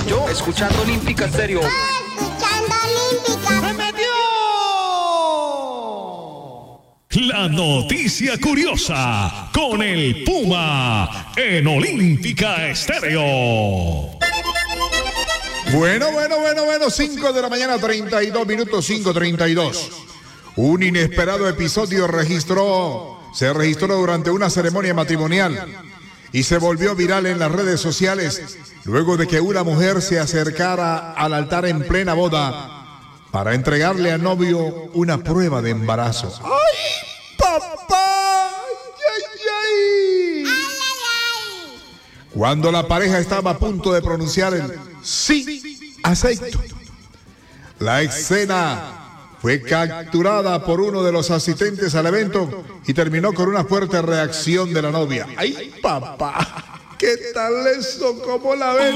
Yo, escuchando Olímpica Estéreo. Escuchando Olímpica. ¡Se metió! La noticia curiosa con el Puma en Olímpica Estéreo. Bueno, 5 de la mañana, 32 minutos, 5:32. Un inesperado episodio se registró durante una ceremonia matrimonial y se volvió viral en las redes sociales luego de que una mujer se acercara al altar en plena boda para entregarle al novio una prueba de embarazo. ¡Ay, papá! ¡Ay! Cuando la pareja estaba a punto de pronunciar el sí, acepto, la escena fue capturada por uno de los asistentes al evento y terminó con una fuerte reacción de la novia. ¡Ay, papá! ¿Qué tal eso? ¿Cómo la ven?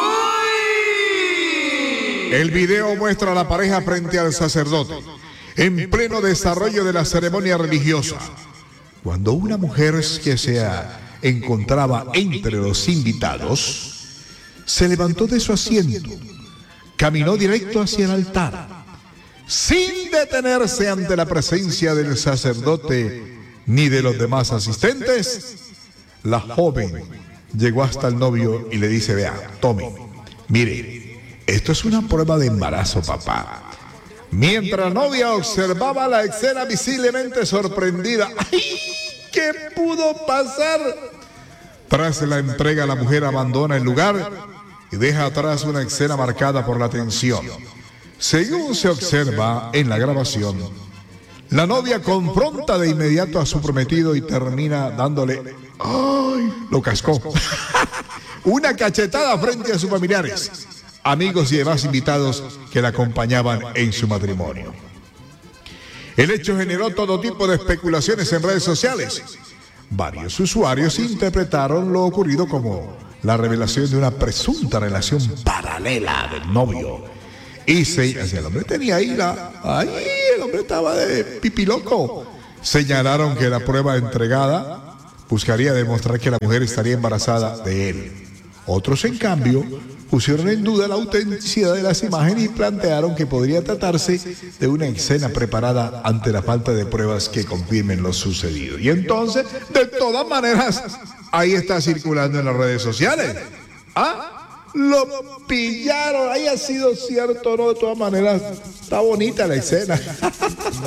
El video muestra a la pareja frente al sacerdote, en pleno desarrollo de la ceremonia religiosa, cuando una mujer que se encontraba entre los invitados se levantó de su asiento, caminó directo hacia el altar, sin detenerse ante la presencia del sacerdote ni de los demás asistentes. La joven llegó hasta el novio y le dice: vea, tome, mire, esto es una prueba de embarazo, papá. Mientras la novia observaba la escena visiblemente sorprendida. ¡Ay! ¿Qué pudo pasar? Tras la entrega, la mujer abandona el lugar y deja atrás una escena marcada por la tensión. Según se observa en la grabación, la novia confronta de inmediato a su prometido y termina dándole, ¡ay!, lo cascó, una cachetada frente a sus familiares, amigos y demás invitados que la acompañaban en su matrimonio. El hecho generó todo tipo de especulaciones en redes sociales. Varios usuarios interpretaron lo ocurrido como la revelación de una presunta relación paralela del novio. Y el hombre tenía ira, el hombre estaba de pipiloco. Señalaron que la prueba entregada buscaría demostrar que la mujer estaría embarazada de él. Otros, en cambio, pusieron en duda la autenticidad de las imágenes y plantearon que podría tratarse de una escena preparada ante la falta de pruebas que confirmen lo sucedido. Y entonces, de todas maneras, ahí está circulando en las redes sociales. Lo pillaron, haya sido cierto o no, de todas maneras, está bonita la escena.